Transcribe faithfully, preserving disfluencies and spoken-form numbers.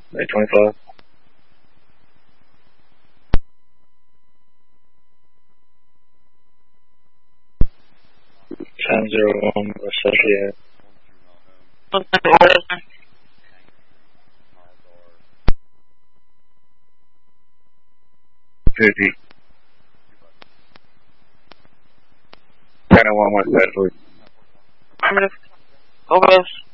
eight twenty-five. Time zero one, associate. fifty. ten oh one West Bedford. Okay.